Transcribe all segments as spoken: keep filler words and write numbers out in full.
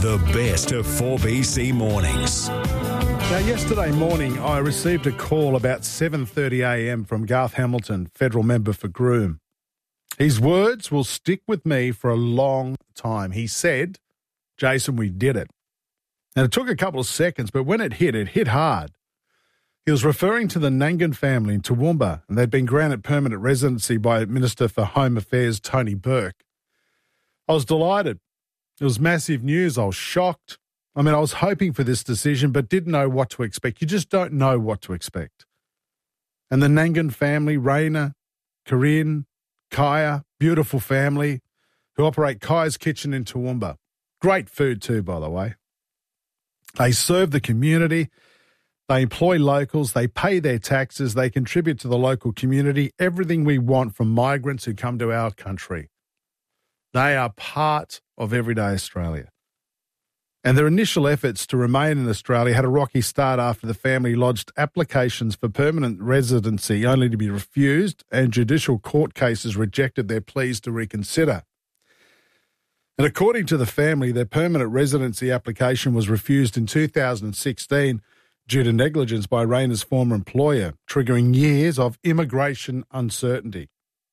The best of four B C mornings. Now, yesterday morning, I received a call about seven thirty a m from Garth Hamilton, federal member for Groom. His words will stick with me for a long time. He said, Jason, we did it. And it took a couple of seconds, but when it hit, it hit hard. He was referring to the Nangan family in Toowoomba, and they'd been granted permanent residency by Minister for Home Affairs, Tony Burke. I was delighted. It was massive news. I was shocked. I mean, I was hoping for this decision, but didn't know what to expect. You just don't know what to expect. And the Nangan family, Raina, Corinne, Kaya, beautiful family, who operate Kaya's Kitchen in Toowoomba. Great food too, by the way. They serve the community. They employ locals. They pay their taxes. They contribute to the local community. Everything we want from migrants who come to our country. They are part of everyday Australia. And their initial efforts to remain in Australia had a rocky start after the family lodged applications for permanent residency only to be refused, and judicial court cases rejected their pleas to reconsider. And according to the family, their permanent residency application was refused in two thousand sixteen due to negligence by Raina's former employer, triggering years of immigration uncertainty.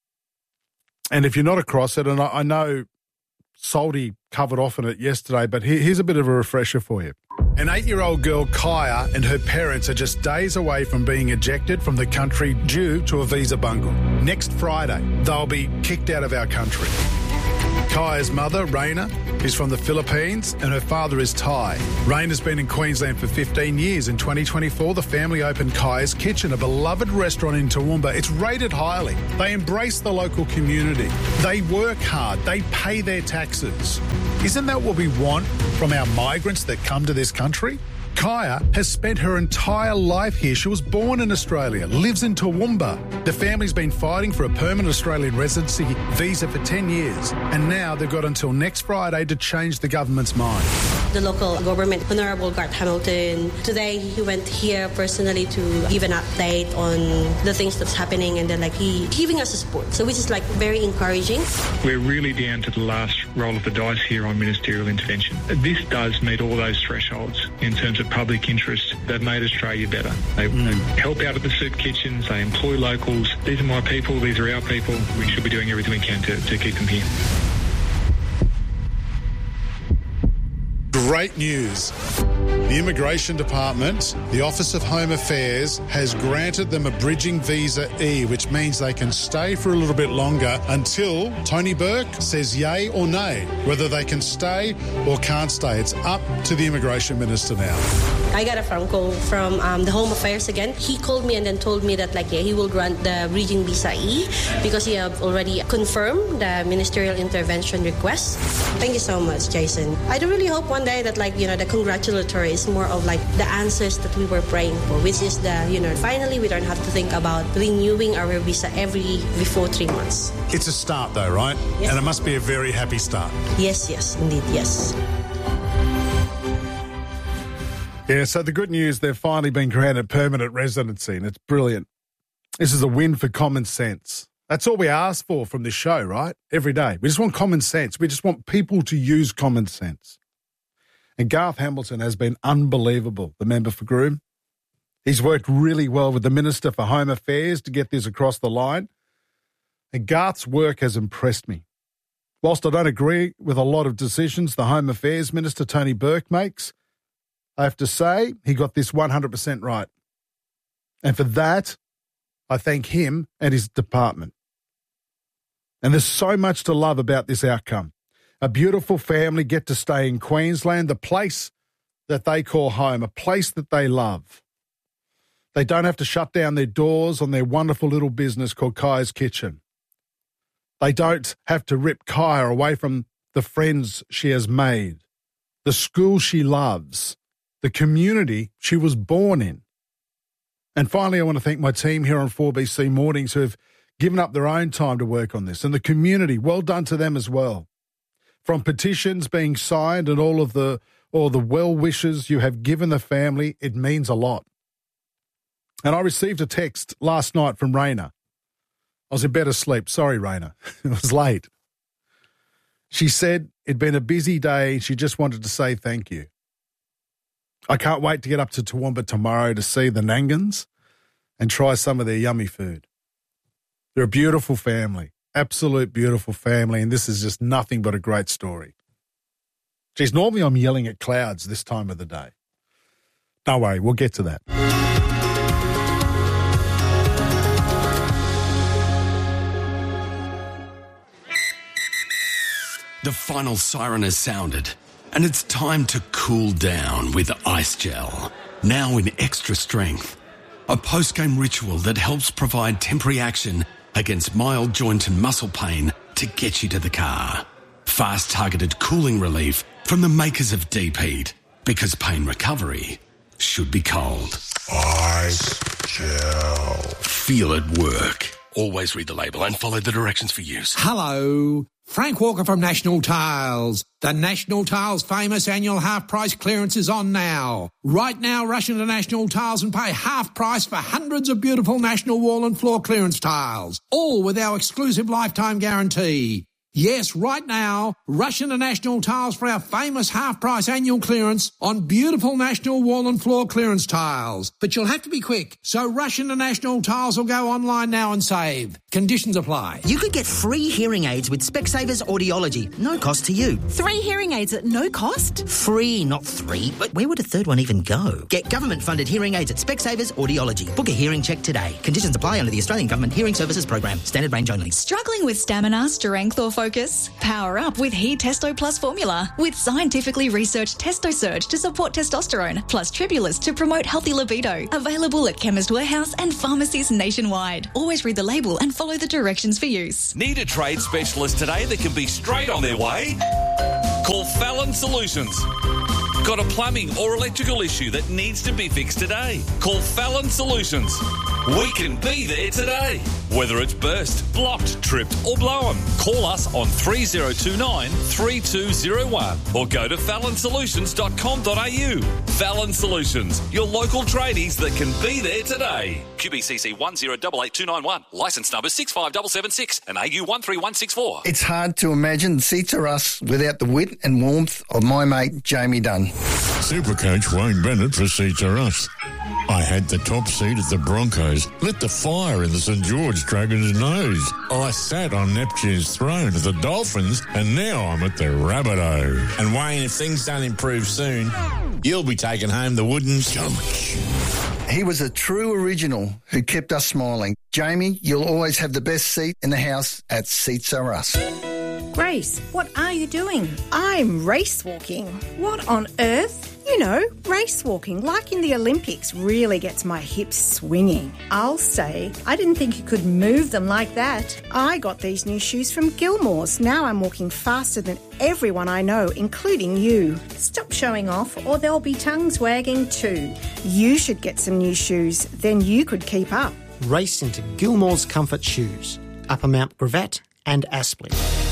And if you're not across it, and I know Salty covered off on it yesterday, but here's a bit of a refresher for you. An eight-year-old girl, Kaya, and her parents are just days away from being ejected from the country due to a visa bungle. Next Friday, they'll be kicked out of our country. Kaya's mother, Raina, is from the Philippines and her father is Thai. Raina's been in Queensland for fifteen years. In twenty twenty-four, the family opened Kaya's Kitchen, a beloved restaurant in Toowoomba. It's rated highly. They embrace the local community. They work hard. They pay their taxes. Isn't that what we want from our migrants that come to this country? Kaya has spent her entire life here. She was born in Australia, lives in Toowoomba. The family's been fighting for a permanent Australian residency visa for ten years, and now they've got until next Friday to change the government's mind. The local government, Honourable Garth Hamilton, today he went here personally to give an update on the things that's happening, and then like he giving us a support, so which is like very encouraging. We're really down to the last roll of the dice here on ministerial intervention. This does meet all those thresholds in terms of public interest. They've made Australia better. They, mm. they help out at the soup kitchens. They employ locals. These are my people. These are our people. We should be doing everything we can to, to keep them here. Great news. The Immigration Department, the Office of Home Affairs, has granted them a bridging visa E, which means they can stay for a little bit longer until Tony Burke says yay or nay, whether they can stay or can't stay. It's up to the Immigration Minister now. I got a phone call from um, the Home Affairs again. He called me and then told me that like yeah, he will grant the bridging visa E because he have already confirmed the ministerial intervention request. Thank you so much, Jason. I do really hope one day that like, you know, the congratulatory is more of like the answers that we were praying for, which is the, you know, finally we don't have to think about renewing our visa every before three months. It's a start though, right? Yes. And it must be a very happy start. Yes, yes, indeed, yes. Yeah, so the good news, they've finally been granted permanent residency, and it's brilliant. This is a win for common sense. That's all we ask for from this show, right? Every day. We just want common sense. We just want people to use common sense. And Garth Hamilton has been unbelievable, the member for Groom. He's worked really well with the Minister for Home Affairs to get this across the line. And Garth's work has impressed me. Whilst I don't agree with a lot of decisions the Home Affairs Minister, Tony Burke, makes, I have to say he got this one hundred percent right. And for that, I thank him and his department. And there's so much to love about this outcome. A beautiful family get to stay in Queensland, the place that they call home, a place that they love. They don't have to shut down their doors on their wonderful little business called Kaya's Kitchen. They don't have to rip Kaya away from the friends she has made, the school she loves, the community she was born in. And finally, I want to thank my team here on four B C Mornings who have given up their own time to work on this, and the community. Well done to them as well. From petitions being signed and all of the all the well wishes you have given the family, it means a lot. And I received a text last night from Raina. I was in bed asleep. Sorry, Raina. It was late. She said it'd been a busy day. She just wanted to say thank you. I can't wait to get up to Toowoomba tomorrow to see the Nangans and try some of their yummy food. They're a beautiful family, absolute beautiful family, and this is just nothing but a great story. Geez, normally I'm yelling at clouds this time of the day. Don't worry, we'll get to that. The final siren has sounded, and it's time to cool down with Ice Gel, now in extra strength. A post-game ritual that helps provide temporary action against mild joint and muscle pain to get you to the car. Fast targeted cooling relief from the makers of Deep Heat, because pain recovery should be cold. Ice Gel. Feel it work. Always read the label and follow the directions for use. Hello, Frank Walker from National Tiles. The National Tiles famous annual half price clearance is on now. Right now, rush into National Tiles and pay half price for hundreds of beautiful National wall and floor clearance tiles, all with our exclusive lifetime guarantee. Yes, right now, rush into National Tiles for our famous half-price annual clearance on beautiful National wall and floor clearance tiles. But you'll have to be quick, so rush into National Tiles or go online now and save. Conditions apply. You could get free hearing aids with Specsavers Audiology. No cost to you. Three hearing aids at no cost? Free, not three. But where would a third one even go? Get government-funded hearing aids at Specsavers Audiology. Book a hearing check today. Conditions apply under the Australian Government Hearing Services Program. Standard range only. Struggling with stamina, strength or focus? Power up with He Testo Plus formula with scientifically researched Testo Surge to support testosterone, plus Tribulus to promote healthy libido. Available at Chemist Warehouse and pharmacies nationwide. Always read the label and follow the directions for use. Need a trade specialist today that can be straight on their way? Call Fallon Solutions. Got a plumbing or electrical issue that needs to be fixed today? Call Fallon Solutions. We can be there today. Whether it's burst, blocked, tripped or blown, call us on three oh two nine, three two oh one or go to fallon solutions dot com dot a u. Fallon Solutions, your local tradies that can be there today. Q B C C one zero eight eight two nine one, licence number six five seven seven six and A U one three one six four. It's hard to imagine Seats Are Us without the wit and warmth of my mate Jamie Dunn. Supercoach Wayne Bennett for Seats Are Us. I had the top seat at the Broncos, lit the fire in the St George Dragons' nose. I sat on Neptune's throne at the Dolphins, and now I'm at the Rabbitoh. And Wayne, if things don't improve soon, you'll be taking home the wooden stomach. He was a true original who kept us smiling. Jamie, you'll always have the best seat in the house at Seats Are Us. Grace, what are you doing? I'm race walking. What on earth? You know, race walking, like in the Olympics, really gets my hips swinging. I'll say, I didn't think you could move them like that. I got these new shoes from Gilmore's. Now I'm walking faster than everyone I know, including you. Stop showing off or there'll be tongues wagging too. You should get some new shoes, then you could keep up. Race into Gilmore's Comfort Shoes, Upper Mount Gravatt and Aspley.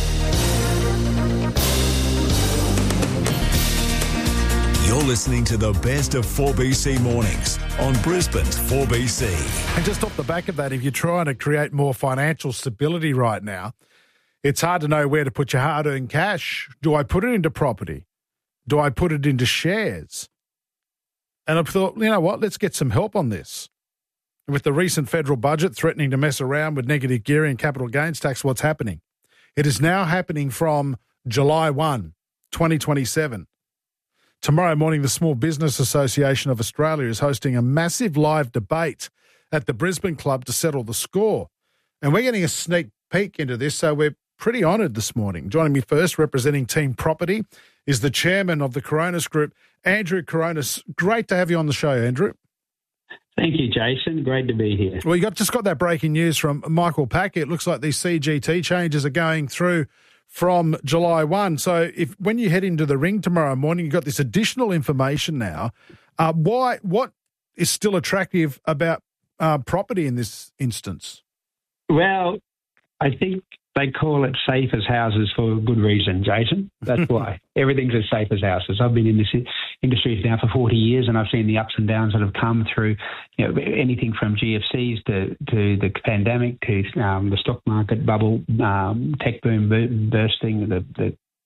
You're listening to the best of four B C mornings on Brisbane's four B C. And just off the back of that, if you're trying to create more financial stability right now, it's hard to know where to put your hard-earned cash. Do I put it into property? Do I put it into shares? And I thought, you know what, let's get some help on this. With the recent federal budget threatening to mess around with negative gearing and capital gains tax, what's happening? It is now happening from July first, twenty twenty-seven. Tomorrow morning, the Small Business Association of Australia is hosting a massive live debate at the Brisbane Club to settle the score. And we're getting a sneak peek into this, so we're pretty honoured this morning. Joining me first, representing Team Property, is the chairman of the Coronis Group, Andrew Coronis. Great to have you on the show, Andrew. Thank you, Jason. Great to be here. Well, you got just got that breaking news from Michael Pack. It looks like these C G T changes are going through from July first. So if when you head into the ring tomorrow morning, you've got this additional information now. Uh, why? What is still attractive about uh, property in this instance? Well, I think they call it safe as houses for a good reason, Jason. That's why. Everything's as safe as houses. I've been in this industry now for forty years, and I've seen the ups and downs that have come through, you know, anything from G F Cs to, to the pandemic to um, the stock market bubble, um, tech boom bursting, the, the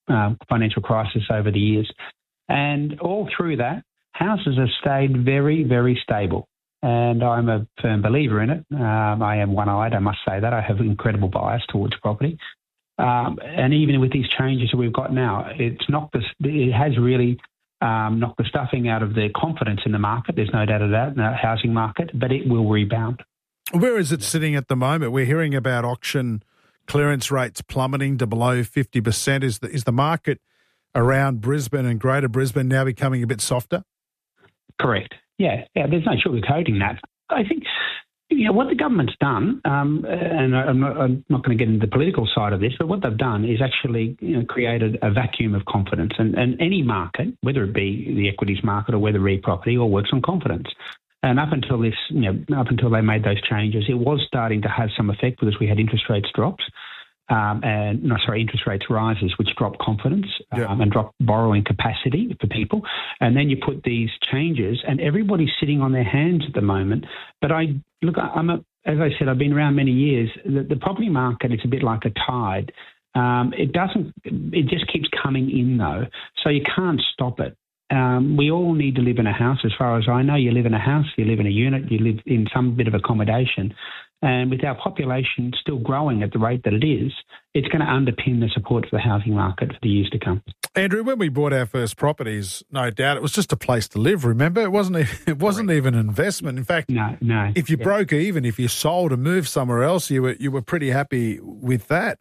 uh, financial crisis over the years. And all through that, houses have stayed very, very stable. And I'm a firm believer in it. Um, I am one-eyed, I must say that. I have incredible bias towards property. Um, and even with these changes that we've got now, it's knocked the, it has really um, knocked the stuffing out of the confidence in the market. There's no doubt of that, in the housing market, but it will rebound. Where is it sitting at the moment? We're hearing about auction clearance rates plummeting to below fifty percent. Is the, is the market around Brisbane and Greater Brisbane now becoming a bit softer? Correct. Yeah, yeah. There's no sugarcoating that. I think, you know, what the government's done, um, and I'm not, I'm not going to get into the political side of this, but what they've done is actually, you know, created a vacuum of confidence. And, and any market, whether it be the equities market or whether it be property, all works on confidence. And up until this, you know, up until they made those changes, it was starting to have some effect because we had interest rates drops. Um, and no, sorry, interest rates rises, which drop confidence um, yeah. and drop borrowing capacity for people. And then you put these changes, and everybody's sitting on their hands at the moment. But I look, I'm a, as I said, I've been around many years. The, the property market is a bit like a tide. Um, it doesn't, it just keeps coming in though, so you can't stop it. Um, we all need to live in a house. As far as I know, you live in a house, you live in a unit, you live in some bit of accommodation. And with our population still growing at the rate that it is, it's going to underpin the support for the housing market for the years to come. Andrew, when we bought our first properties, no doubt it was just a place to live. Remember, it wasn't even, it wasn't even an investment. In fact, no, no. If you yeah. broke even, if you sold and moved somewhere else, you were you were pretty happy with that.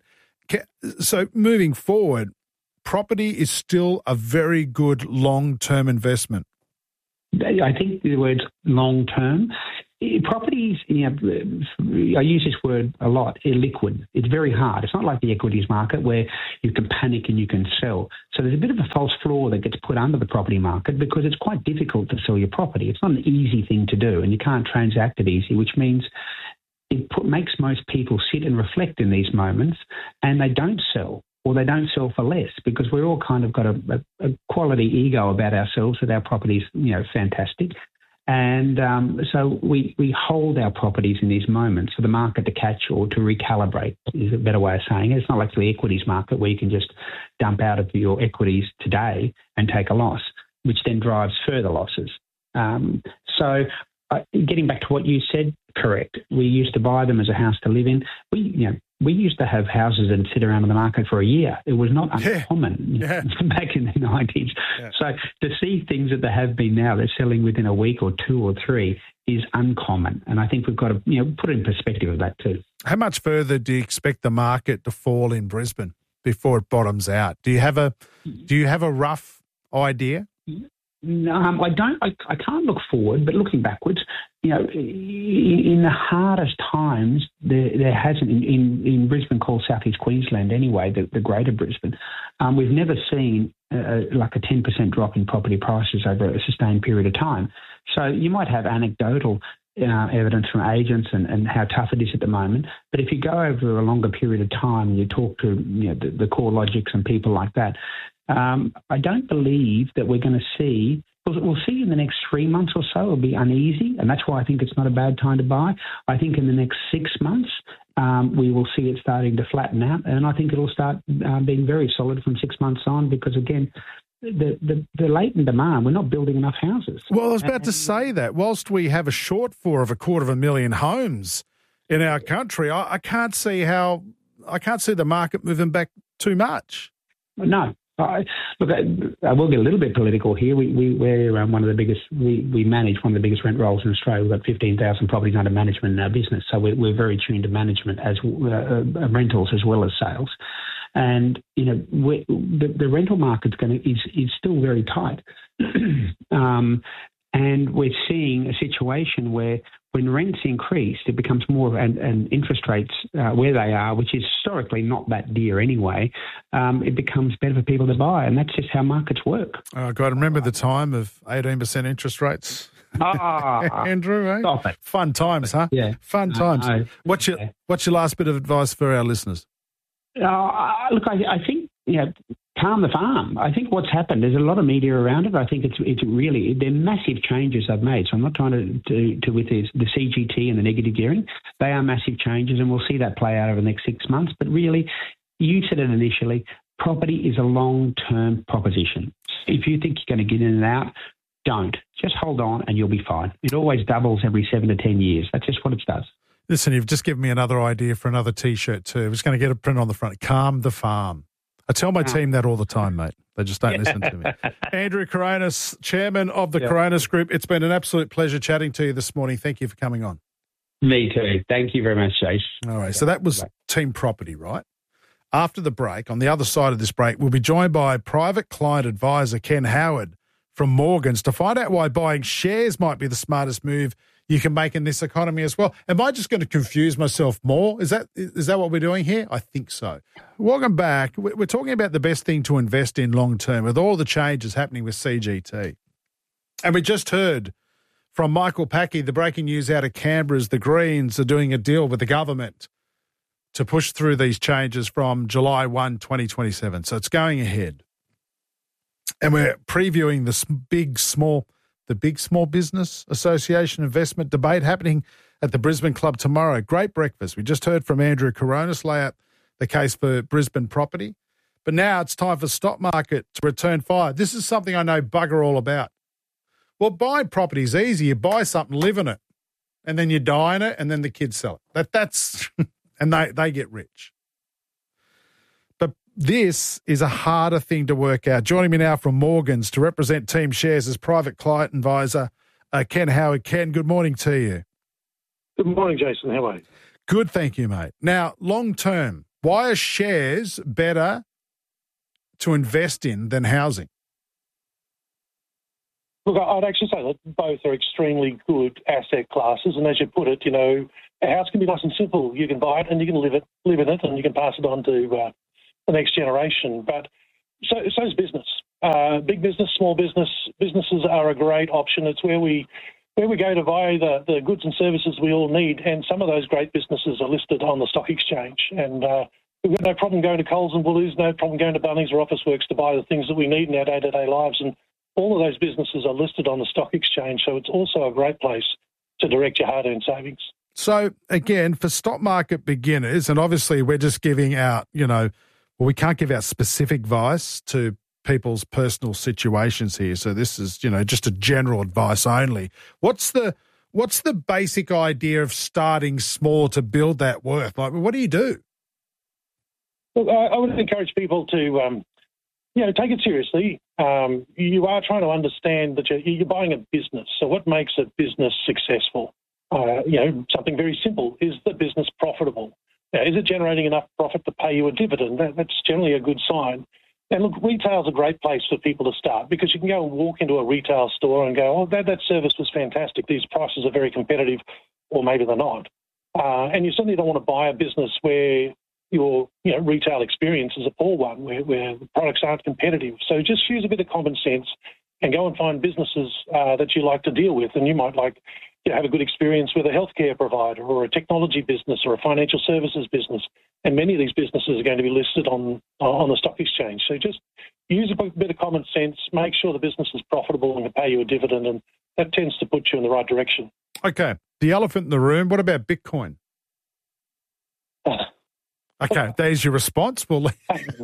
So moving forward, property is still a very good long-term investment. I think the word's long-term. Properties, you know, I use this word a lot, illiquid. It's very hard. It's not like the equities market where you can panic and you can sell. So there's a bit of a false floor that gets put under the property market because it's quite difficult to sell your property. It's not an easy thing to do, and you can't transact it easy, which means it put, makes most people sit and reflect in these moments, and they don't sell. Or they don't sell for less because we're all kind of got a, a, a quality ego about ourselves that our property's, you know, fantastic. And um, so we, we hold our properties in these moments for the market to catch or to recalibrate is a better way of saying it. It's not like the equities market where you can just dump out of your equities today and take a loss, which then drives further losses. Um, so uh, getting back to what you said, correct. We used to buy them as a house to live in. We, you know, we used to have houses that sit around in the market for a year. It was not uncommon yeah. Yeah. back in the nineties. Yeah. So to see things that they have been now, they're selling within a week or two or three, is uncommon. And I think we've got to, you know, put it in perspective of that too. How much further do you expect the market to fall in Brisbane before it bottoms out? Do you have a do you have a rough idea? Um, I don't. I, I can't look forward, but looking backwards, you know, in the hardest times, there, there hasn't in, in, in Brisbane, called Southeast Queensland anyway, the, the Greater Brisbane. Um, we've never seen uh, like a ten percent drop in property prices over a sustained period of time. So you might have anecdotal uh, evidence from agents and, and how tough it is at the moment. But if you go over a longer period of time and you talk to, you know, the, the CoreLogics and people like that, Um, I don't believe that we're going to see, we'll see in the next three months or so, it'll be uneasy, and that's why I think it's not a bad time to buy. I think in the next six months, um, we will see it starting to flatten out, and I think it'll start uh, being very solid from six months on because, again, the, the, the latent demand, we're not building enough houses. Well, I was about and, to say that. Whilst we have a shortfall of a quarter of a million homes in our country, I, I can't see how, I can't see the market moving back too much. No. I, look, I, I will get a little bit political here. We, we, we're um, one of the biggest, we, we manage one of the biggest rent rolls in Australia. We've got fifteen thousand properties under management in our business. So we're, we're very tuned to management as uh, rentals as well as sales. And, you know, we, the, the rental market's going to, is, is still very tight. um, and we're seeing a situation where when rents increase, it becomes more, and, and interest rates uh, where they are, which is historically not that dear anyway, um, it becomes better for people to buy. And that's just how markets work. Oh, God, remember the time of eighteen percent interest rates? Ah, Andrew, eh? Stop it. Fun times, huh? Yeah. Fun times. Uh, what's, your, yeah. what's your last bit of advice for our listeners? Uh, look, I, I think, you know, calm the farm. I think what's happened, there's a lot of media around it. I think it's it's really, they're massive changes they've made. So I'm not trying to, to, to with this, the C G T and the negative gearing. They are massive changes, and we'll see that play out over the next six months. But really, you said it initially, property is a long-term proposition. If you think you're going to get in and out, don't. Just hold on and you'll be fine. It always doubles every seven to ten years. That's just what it does. Listen, you've just given me another idea for another T-shirt too. I'm just going to get a print on the front. Calm the farm. I tell my team that all the time, mate. They just don't listen to me. Andrew Coronis, Chairman of the yep. Coronis Group. It's been an absolute pleasure chatting to you this morning. Thank you for coming on. Me too. Thank you very much, Chase. All right. So that was Team Property, right? After the break, on the other side of this break, we'll be joined by private client advisor Ken Howard from Morgans to find out why buying shares might be the smartest move you can make in this economy as well. Am I just going to confuse myself more? Is that is that what we're doing here? I think so. Welcome back. We're talking about the best thing to invest in long term with all the changes happening with C G T. And we just heard from Michael Packey, the breaking news out of Canberra is the Greens are doing a deal with the government to push through these changes from July first, twenty twenty-seven. So it's going ahead. And we're previewing this big, small, the Big Small Business Association investment debate happening at the Brisbane Club tomorrow. Great breakfast. We just heard from Andrew Coronis lay out the case for Brisbane property. But now it's time for stock market to return fire. This is something I know bugger all about. Well, buying property is easy. You buy something, live in it, and then you die in it, and then the kids sell it. That That's... and they, they get rich. But this is a harder thing to work out. Joining me now from Morgans to represent Team Shares as private client advisor, uh, Ken Howard. Ken, good morning to you. Good morning, Jason. How are you? Good, thank you, mate. Now, long term, why are shares better to invest in than housing? Look, I'd actually say that both are extremely good asset classes, and as you put it, you know, a house can be nice and simple. You can buy it and you can live it, live in it, and you can pass it on to uh, the next generation. But so, so is business. Uh, big business, small business, businesses are a great option. It's where we where we go to buy the, the goods and services we all need, and some of those great businesses are listed on the stock exchange. And uh, we've got no problem going to Coles and Woolies, no problem going to Bunnings or Officeworks to buy the things that we need in our day-to-day lives. And all of those businesses are listed on the stock exchange, so it's also a great place to direct your hard-earned savings. So, again, for stock market beginners, and obviously we're just giving out, you know, well, we can't give out specific advice to people's personal situations here. So this is, you know, just a general advice only. What's the what's the basic idea of starting small to build that worth? Like, what do you do? Look, I, I would encourage people to, um, you know, take it seriously. Um, you are trying to understand that you're, you're buying a business. So what makes a business successful? Uh, you know, something very simple. Is the business profitable? Now, is it generating enough profit to pay you a dividend? That, that's generally a good sign. And look, retail is a great place for people to start because you can go and walk into a retail store and go, oh, that, that service was fantastic. These prices are very competitive, or maybe they're not. Uh, and you certainly don't want to buy a business where your you know, retail experience is a poor one, where, where the products aren't competitive. So just use a bit of common sense and go and find businesses uh, that you like to deal with. And you might like you know, have a good experience with a healthcare provider or a technology business or a financial services business. And many of these businesses are going to be listed on on the stock exchange. So just use a bit of common sense, make sure the business is profitable and can pay you a dividend, and that tends to put you in the right direction. Okay. The elephant in the room, what about Bitcoin? Okay, there's your response. Well, me,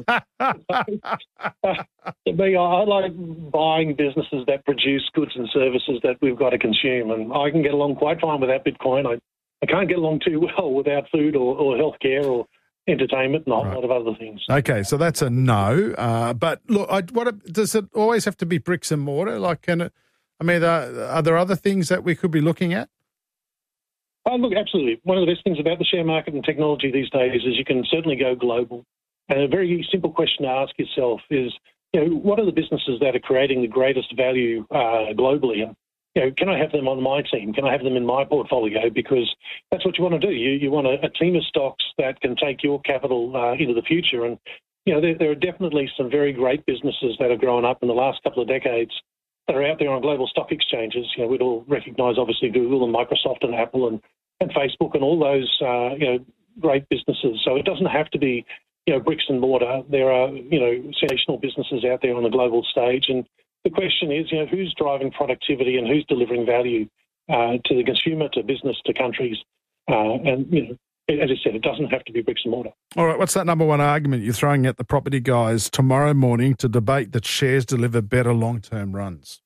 I like buying businesses that produce goods and services that we've got to consume, and I can get along quite fine without Bitcoin. I, I can't get along too well without food or, or healthcare or entertainment and a whole lot of other things. Okay, so that's a no. Uh, but look, I, what does it always have to be bricks and mortar? Like, can it? I mean, uh, are there other things that we could be looking at? Oh, look, absolutely. One of the best things about the share market and technology these days is you can certainly go global. And a very simple question to ask yourself is, you know, what are the businesses that are creating the greatest value uh, globally? And, you know, can I have them on my team? Can I have them in my portfolio? Because that's what you want to do. You, you want a, a team of stocks that can take your capital uh, into the future. And, you know, there, there are definitely some very great businesses that have grown up in the last couple of decades that are out there on global stock exchanges. You know, we'd all recognise, obviously, Google and Microsoft and Apple and, and Facebook and all those, uh, you know, great businesses. So it doesn't have to be, you know, bricks and mortar. There are, you know, sensational businesses out there on the global stage. And the question is, you know, who's driving productivity and who's delivering value uh, to the consumer, to business, to countries? Uh, and, you know, as I said, it doesn't have to be bricks and mortar. All right, what's that number one argument you're throwing at the property guys tomorrow morning to debate that shares deliver better long-term runs?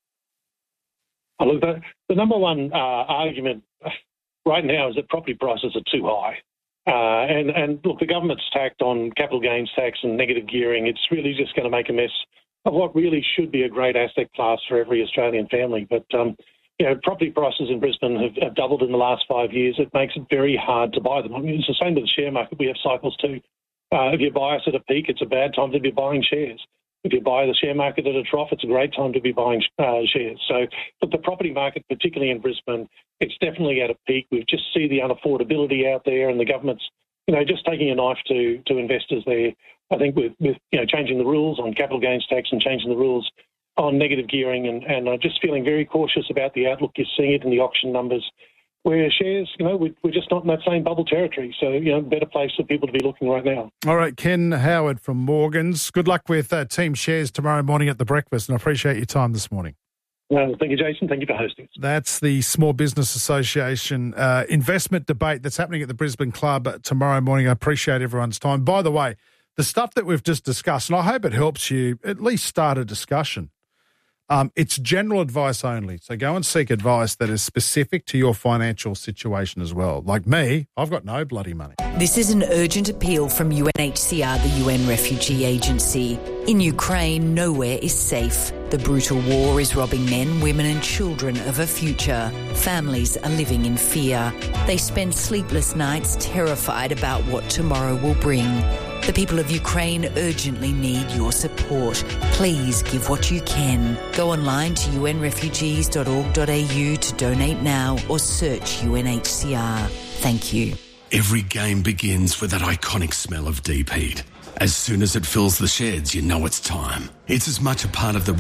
Oh, look, the, the number one uh, argument right now is that property prices are too high. Uh, and, and look, the government's tacked on capital gains tax and negative gearing. It's really just going to make a mess of what really should be a great asset class for every Australian family. But, um, you know, property prices in Brisbane have, have doubled in the last five years. It makes it very hard to buy them. I mean, it's the same with the share market. We have cycles too. Uh, if you buy us at a peak, it's a bad time to be buying shares. If you buy the share market at a trough, it's a great time to be buying uh, shares. So, but the property market, particularly in Brisbane, it's definitely at a peak. We just see the unaffordability out there, and the government's, you know, just taking a knife to to investors there. I think with, with you know, changing the rules on capital gains tax and changing the rules on negative gearing, and and uh, just feeling very cautious about the outlook. You're seeing it in the auction numbers, where shares, you know, we, we're just not in that same bubble territory. So, you know, better place for people to be looking right now. All right, Ken Howard from Morgans. Good luck with uh, Team Shares tomorrow morning at the breakfast, and I appreciate your time this morning. Well, thank you, Jason. Thank you for hosting us. That's the Small Business Association uh, investment debate that's happening at the Brisbane Club tomorrow morning. I appreciate everyone's time. By the way, the stuff that we've just discussed, and I hope it helps you at least start a discussion. Um, it's general advice only. So go and seek advice that is specific to your financial situation as well. Like me, I've got no bloody money. This is an urgent appeal from U N H C R, the U N Refugee Agency. In Ukraine, nowhere is safe. The brutal war is robbing men, women and children of a future. Families are living in fear. They spend sleepless nights terrified about what tomorrow will bring. The people of Ukraine urgently need your support. Please give what you can. Go online to u n refugees dot org dot a u to donate now or search U N H C R. Thank you. Every game begins with that iconic smell of deep heat. As soon as it fills the sheds, you know it's time. It's as much a part of the